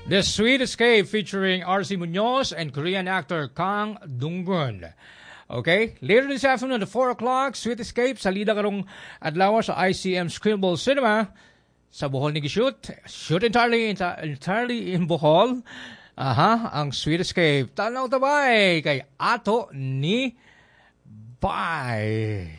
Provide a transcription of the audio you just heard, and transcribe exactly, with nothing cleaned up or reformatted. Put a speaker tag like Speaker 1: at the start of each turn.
Speaker 1: The Sweet Escape featuring R C Munoz and Korean actor Kang Dong-gun. Okay? Later this afternoon at four o'clock, Sweet Escape, salida karong adlaw sa I C M Screenable Cinema sa Bohol ni Gishoot. Shoot entirely, entirely in Bohol. Aha, ang Sweet Escape. Tanaw tabay kay Ato ni Bye.